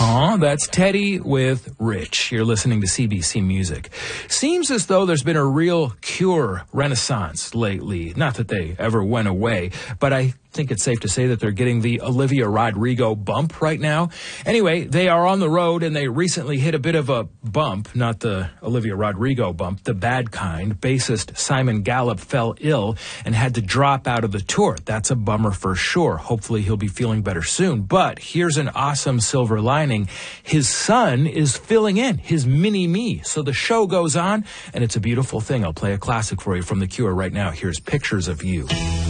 That's Teddy with Rich. You're listening to CBC Music. Seems as though there's been a real Cure renaissance lately. Not that they ever went away, but I think it's safe to say that they're getting the Olivia Rodrigo bump right now. Anyway, they are on the road, and they recently hit a bit of a bump, not the Olivia Rodrigo bump, the bad kind. Bassist Simon Gallup fell ill and had to drop out of the tour. That's a bummer for sure. Hopefully he'll be feeling better soon. But here's an awesome silver lining. His son is filling in, his mini-me. So the show goes on, and it's a beautiful thing. I'll play a classic for you from The Cure right now. Here's Pictures of You.